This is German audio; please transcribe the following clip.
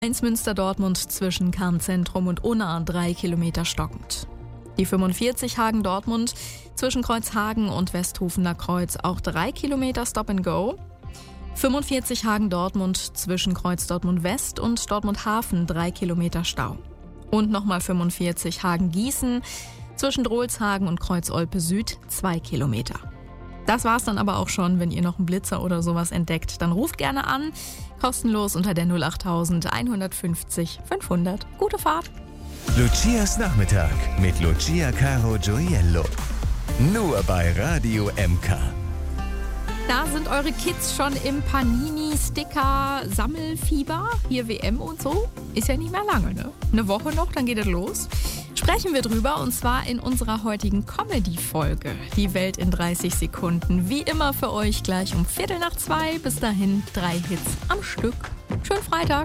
1 Münster-Dortmund zwischen Kernzentrum und Unna 3 Kilometer stockend. Die 45 Hagen-Dortmund zwischen Kreuzhagen und Westhofener Kreuz auch 3 Kilometer Stop and Go. 45 Hagen-Dortmund zwischen Kreuz Dortmund West und Dortmund Hafen 3 Kilometer Stau. Und nochmal 45 Hagen-Gießen zwischen Drolshagen und Kreuz Olpe Süd 2 Kilometer. Das war's dann aber auch schon. Wenn ihr noch einen Blitzer oder sowas entdeckt, dann ruft gerne an. Kostenlos unter der 08000 150 500. Gute Fahrt! Lucias Nachmittag mit Lucia Caro Gioiello. Nur bei Radio MK. Da sind eure Kids schon im Panini-Sticker-Sammelfieber. Hier WM und so. Ist ja nicht mehr lange, ne? Eine Woche noch, dann geht es los. Sprechen wir drüber, und zwar in unserer heutigen Comedy-Folge. Die Welt in 30 Sekunden. Wie immer für euch gleich um 1:15. Bis dahin 3 Hits am Stück. Schönen Freitag.